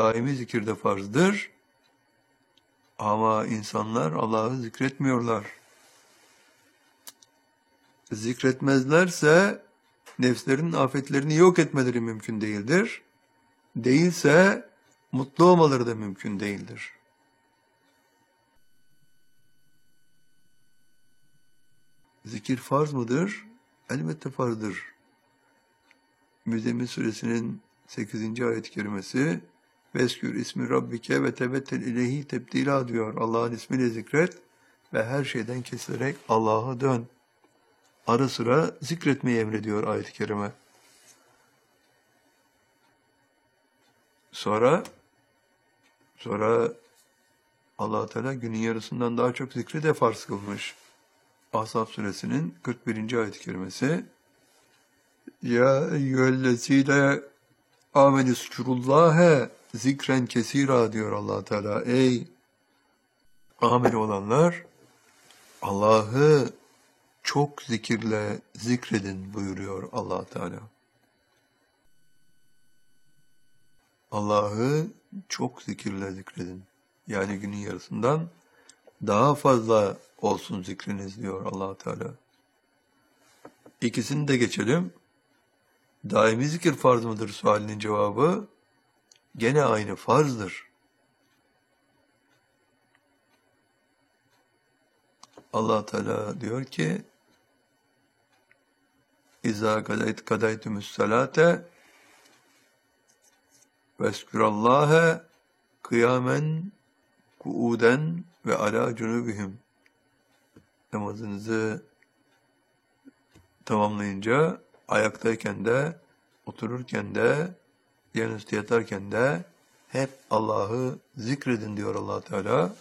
daimi zikir de farzdır. Ama insanlar Allah'ı zikretmiyorlar. Zikretmezlerse nefslerinin afetlerini yok etmeleri mümkün değildir. Değilse mutlu olmaları da mümkün değildir. Zikir farz mıdır? Elbette farzdır. Müzzemmil suresinin 8. ayet-i kerimesi Veskür ismi Rabbike ve tebettel ileyhi tebdila diyor. Allah'ın ismiyle zikret ve her şeyden kesilerek Allah'a dön. Ara sıra zikretmeyi emrediyor ayet-i kerime. Sonra Allah Teala günün yarısından daha çok zikri de farz kılmış. Ahzab suresinin 41. ayet-i kerimesi Ya eyyühellezîne amenüskürullâhe zikren kesîrâ diyor Allah Teala. Ey amel olanlar Allah'ı çok zikirle zikredin buyuruyor Allah Teala. Allah'ı çok zikirle zikredin. Yani günün yarısından daha fazla olsun zikriniz diyor Allah Teala. İkisini de geçelim. Daimi zikir farz mıdır sualinin cevabı gene aynı farzdır. Allah Teala diyor ki İzâ kadaytumü's salâte veskürallâhe kıyamen kuuden ve alâ cunubihim. Namazınızı tamamlayınca ayaktayken de, otururken de, yanüstü yatarken de hep Allah'ı zikredin diyor Allah Teala.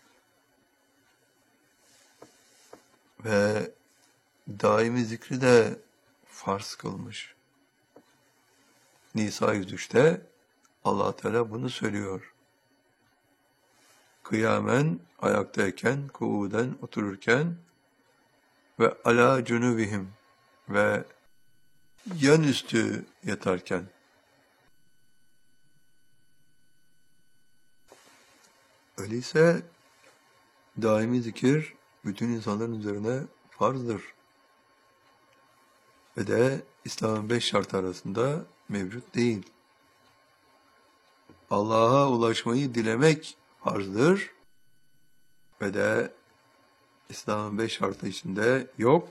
Ve daimi zikri de farz kılmış. Nisa 103'te Allah Teala bunu söylüyor. Kıyamen ayaktayken, kuuden otururken ve ala cunubihim ve yanüstü yatarken. Öyleyse daimi zikir bütün insanların üzerine farzdır. Ve de İslam'ın 5 şartı arasında mevcut değil. Allah'a ulaşmayı dilemek farzdır. Ve de İslam'ın 5 şartı içinde yok.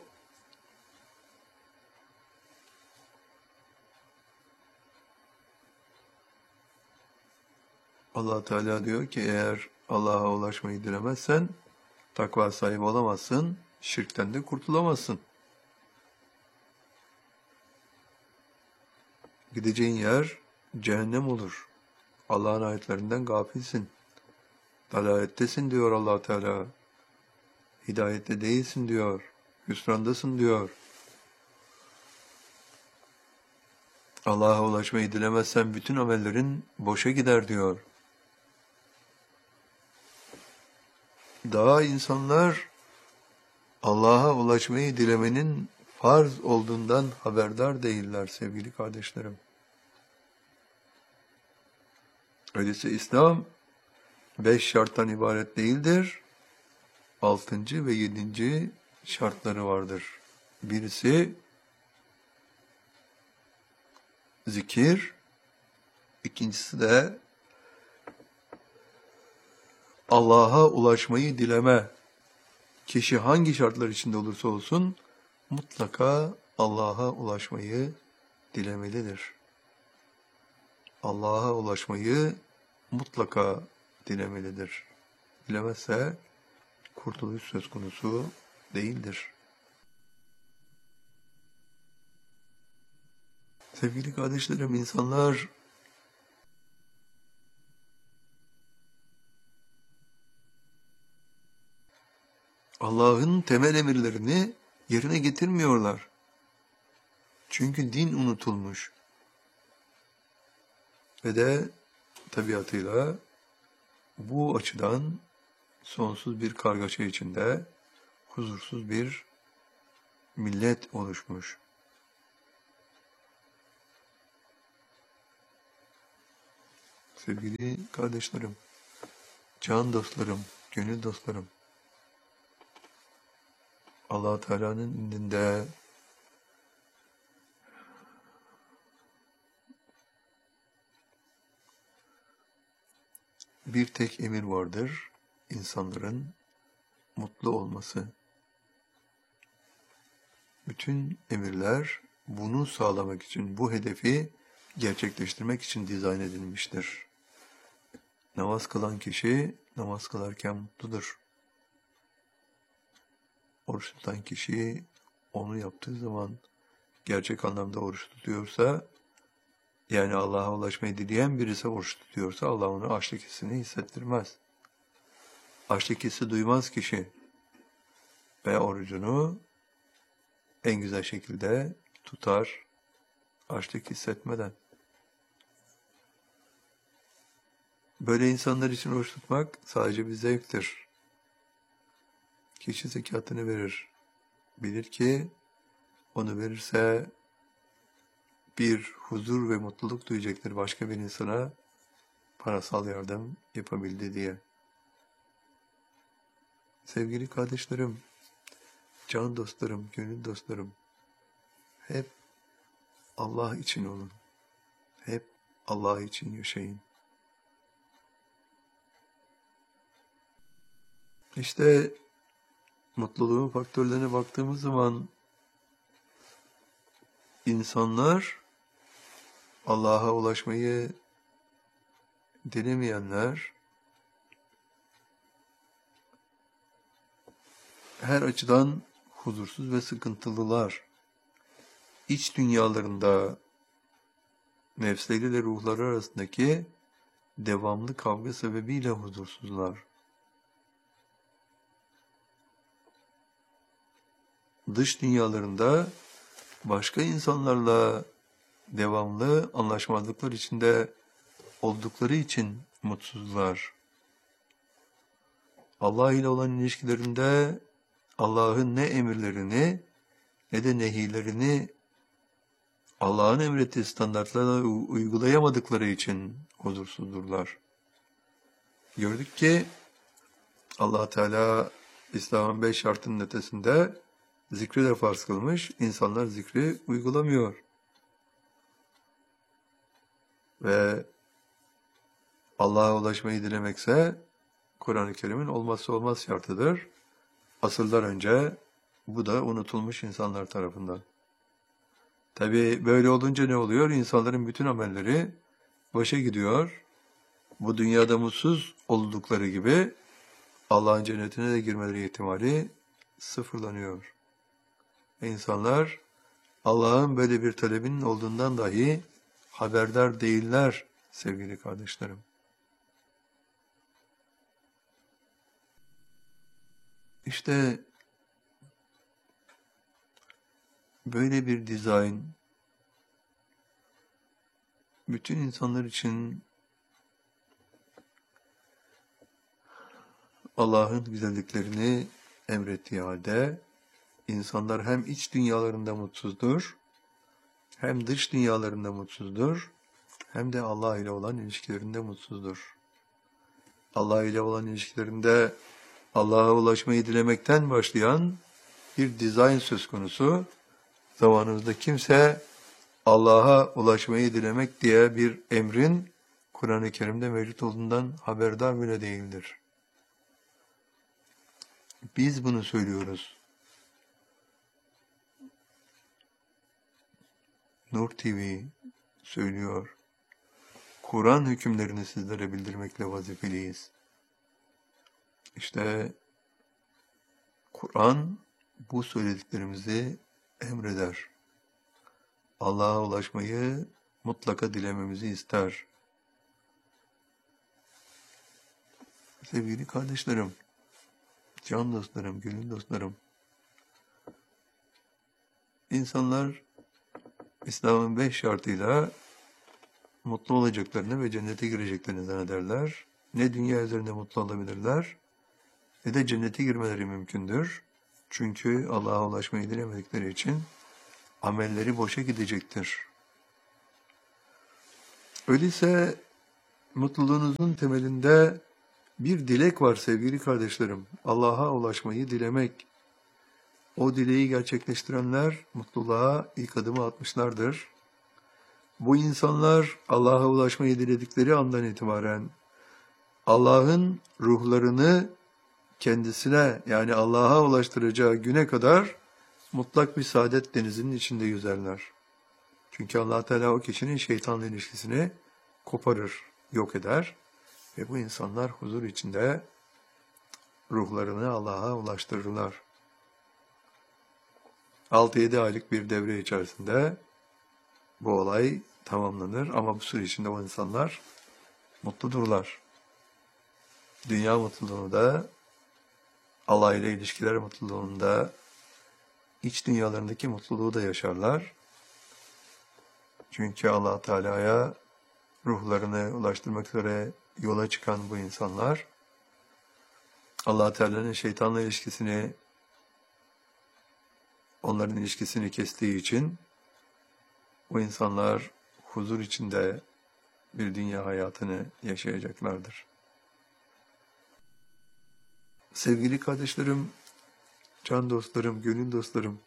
Allah Teala diyor ki eğer Allah'a ulaşmayı dilemezsen takva sahibi olamazsın, şirkten de kurtulamazsın. Gideceğin yer cehennem olur. Allah'ın ayetlerinden gafilsin. Dalalettesin diyor Allah Teala. Hidayette değilsin diyor. Hüsrandasın diyor. Allah'a ulaşmayı dilemezsen bütün amellerin boşa gider diyor. Daha insanlar Allah'a ulaşmayı dilemenin farz olduğundan haberdar değiller sevgili kardeşlerim. Öyleyse İslam 5 şarttan ibaret değildir. 6. ve 7. şartları vardır. Birisi zikir, ikincisi de Allah'a ulaşmayı dileme. Kişi hangi şartlar içinde olursa olsun mutlaka Allah'a ulaşmayı dilemelidir. Allah'a ulaşmayı mutlaka dilemelidir. Dilemezse kurtuluş söz konusu değildir. Sevgili kardeşlerim, insanlar Allah'ın temel emirlerini yerine getirmiyorlar. Çünkü din unutulmuş. Ve de tabiatıyla bu açıdan sonsuz bir kargaşa içinde huzursuz bir millet oluşmuş. Sevgili kardeşlerim, can dostlarım, gönül dostlarım, Allah Teala'nın indinde bir tek emir vardır, insanların mutlu olması. Bütün emirler bunu sağlamak için, bu hedefi gerçekleştirmek için dizayn edilmiştir. Namaz kılan kişi namaz kılarken mutludur. Oruç tutan kişi onu yaptığı zaman gerçek anlamda oruç tutuyorsa, yani Allah'a ulaşmayı dileyen birisi oruç tutuyorsa Allah ona açlık hissini hissettirmez. Açlık hissi duymaz kişi ve orucunu en güzel şekilde tutar, açlık hissetmeden. Böyle insanlar için oruç tutmak sadece bir zevktir. Kişi zekatını verir. Bilir ki onu verirse bir huzur ve mutluluk duyacaktır başka bir insana parasal yardım yapabildi diye. Sevgili kardeşlerim, can dostlarım, gönül dostlarım, hep Allah için olun. Hep Allah için yaşayın. İşte mutluluğun faktörlerine baktığımız zaman insanlar Allah'a ulaşmayı dilemeyenler her açıdan huzursuz ve sıkıntılılar. İç dünyalarında nefsleriyle ruhları arasındaki devamlı kavga sebebiyle huzursuzlar. Dış dünyalarında başka insanlarla devamlı anlaşmazlıklar içinde oldukları için mutsuzlar. Allah ile olan ilişkilerinde Allah'ın ne emirlerini ne de nehilerini Allah'ın emrettiği standartlara uygulayamadıkları için huzursuzdurlar. Gördük ki Allah Teala İslam'ın 5 şartının ötesinde zikri de farz kılmış. İnsanlar zikri uygulamıyor. Ve Allah'a ulaşmayı dilemekse Kur'an-ı Kerim'in olmazsa olmaz şartıdır. Asırlar önce bu da unutulmuş insanlar tarafından. Tabii böyle olunca ne oluyor? İnsanların bütün amelleri boşa gidiyor. Bu dünyada mutsuz oldukları gibi Allah'ın cennetine de girmeleri ihtimali sıfırlanıyor. İnsanlar Allah'ın böyle bir talebinin olduğundan dahi haberdar değiller sevgili kardeşlerim. İşte böyle bir dizayn bütün insanlar için Allah'ın güzelliklerini emrettiği halde insanlar hem iç dünyalarında mutsuzdur, hem dış dünyalarında mutsuzdur, hem de Allah ile olan ilişkilerinde mutsuzdur. Allah ile olan ilişkilerinde Allah'a ulaşmayı dilemekten başlayan bir dizayn söz konusu. Zamanımızda kimse Allah'a ulaşmayı dilemek diye bir emrin Kur'an-ı Kerim'de mevcut olduğundan haberdar bile değildir. Biz bunu söylüyoruz. Nur TV söylüyor. Kur'an hükümlerini sizlere bildirmekle vazifeliyiz. İşte Kur'an bu söylediklerimizi emreder. Allah'a ulaşmayı mutlaka dilememizi ister. Sevgili kardeşlerim, can dostlarım, gönül dostlarım, insanlar İslam'ın 5 şartıyla mutlu olacaklarını ve cennete gireceklerini zannederler. Ne dünya üzerinde mutlu olabilirler, ne de cennete girmeleri mümkündür. Çünkü Allah'a ulaşmayı dilemedikleri için amelleri boşa gidecektir. Öyleyse Mutluluğunuzun temelinde bir dilek var sevgili kardeşlerim. Allah'a ulaşmayı dilemek. O dileği gerçekleştirenler mutluluğa ilk adımı atmışlardır. Bu insanlar Allah'a ulaşmayı diledikleri andan itibaren Allah'ın ruhlarını kendisine yani Allah'a ulaştıracağı güne kadar mutlak bir saadet denizinin içinde yüzerler. Çünkü Allah Teala o kişinin şeytanla ilişkisini koparır, yok eder ve bu insanlar huzur içinde ruhlarını Allah'a ulaştırırlar. 6-7 aylık bir devre içerisinde bu olay tamamlanır ama bu süre içinde o insanlar mutludurlar. Dünya mutluluğunu da, Allah ile ilişkiler mutluluğunu da, iç dünyalarındaki mutluluğu da yaşarlar. Çünkü Allah Teala'ya ruhlarını ulaştırmak üzere yola çıkan bu insanlar, Allah Teala'nın şeytanla ilişkisini, onların ilişkisini kestiği için bu insanlar huzur içinde bir dünya hayatını yaşayacaklardır. Sevgili kardeşlerim, can dostlarım, gönül dostlarım,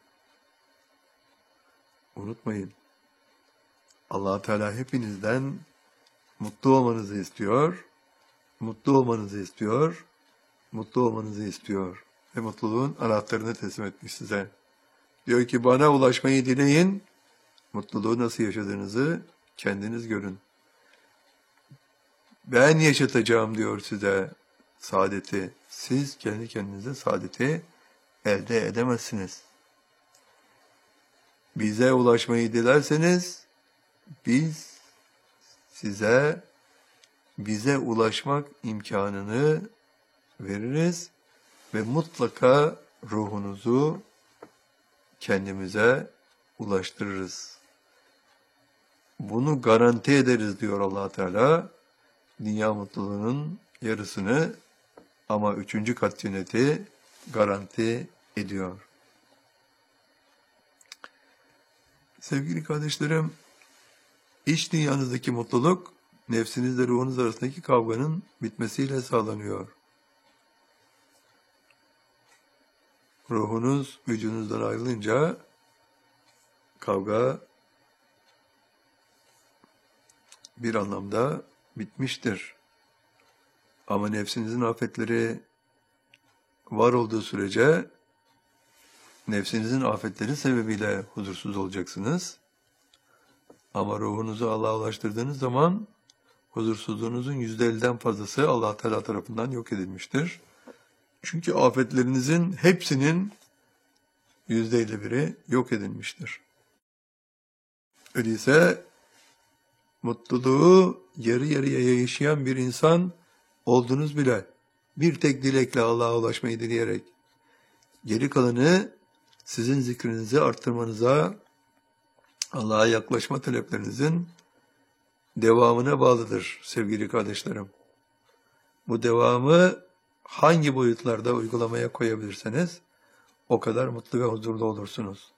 unutmayın. Allah Teala hepinizden mutlu olmanızı istiyor, mutlu olmanızı istiyor, mutlu olmanızı istiyor. Ve mutluluğun anahtarını teslim etmiş size. Diyor ki bana ulaşmayı dileyin, mutluluğu nasıl yaşadığınızı kendiniz görün. Ben yaşatacağım diyor size saadeti. Siz kendi kendinize saadeti elde edemezsiniz. Bize ulaşmayı dilerseniz biz size bize ulaşmak imkanını veririz ve mutlaka ruhunuzu kendimize ulaştırırız. Bunu garanti ederiz diyor Allah Teala. Dünya mutluluğunun yarısını ama 3. kat cenneti garanti ediyor. Sevgili kardeşlerim, iç dünyanızdaki mutluluk nefsinizle ruhunuz arasındaki kavganın bitmesiyle sağlanıyor. Ruhunuz vücudunuzdan ayrılınca kavga bir anlamda bitmiştir. Ama nefsinizin afetleri var olduğu sürece nefsinizin afetleri sebebiyle huzursuz olacaksınız. Ama ruhunuzu Allah'a ulaştırdığınız zaman huzursuzluğunuzun %50'den fazlası Allah Teala tarafından yok edilmiştir. Çünkü afetlerinizin hepsinin %51'i yok edilmiştir. Öyleyse mutluluğu yarı yarıya yaşayan bir insan oldunuz bile. Bir tek dilekle Allah'a ulaşmayı dileyerek. Geri kalanı sizin zikrinizi arttırmanıza, Allah'a yaklaşma taleplerinizin devamına bağlıdır sevgili kardeşlerim. Bu devamı hangi boyutlarda uygulamaya koyabilirseniz o kadar mutlu ve huzurlu olursunuz.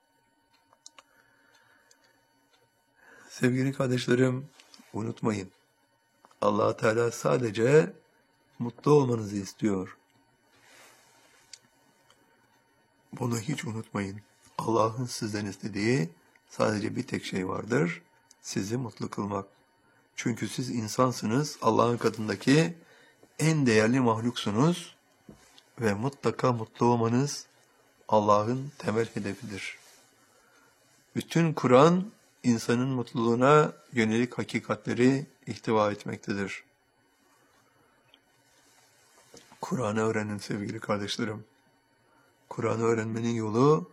Sevgili kardeşlerim, unutmayın. Allah Teala sadece mutlu olmanızı istiyor. Bunu hiç unutmayın. Allah'ın sizden istediği sadece bir tek şey vardır. Sizi mutlu kılmak. Çünkü siz insansınız. Allah'ın katındaki en değerli mahluksunuz. Ve mutlaka mutlu olmanız Allah'ın temel hedefidir. Bütün Kur'an insanın mutluluğuna yönelik hakikatleri ihtiva etmektedir. Kur'an'ı öğrenin sevgili kardeşlerim. Kur'an'ı öğrenmenin yolu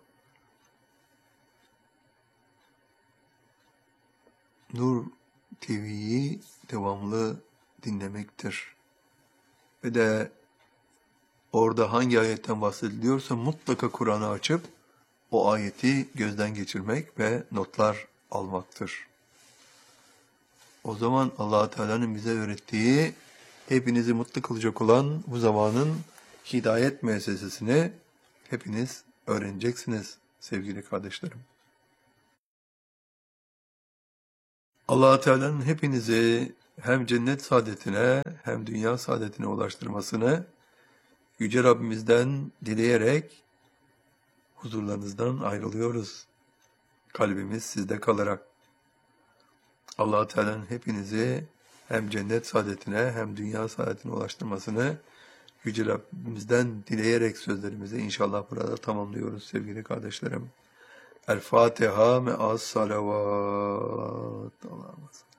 Nur TV'yi devamlı dinlemektir. Ve de orada hangi ayetten bahsediliyorsa mutlaka Kur'an'ı açıp o ayeti gözden geçirmek ve notlar almaktır. O zaman Allah Teala'nın bize öğrettiği hepinizi mutlu kılacak olan bu zamanın hidayet müessesesini hepiniz öğreneceksiniz sevgili kardeşlerim. Allah Teala'nın hepinizi hem cennet saadetine hem dünya saadetine ulaştırmasını Yüce Rabbimizden dileyerek huzurlarınızdan ayrılıyoruz. Kalbimiz sizde kalarak. Allah-u Teala'nın hepinizi hem cennet saadetine hem dünya saadetine ulaştırmasını Yüce Rabbimizden dileyerek sözlerimizi inşallah burada tamamlıyoruz sevgili kardeşlerim. El Fatiha me'as salavat. Allah'ım.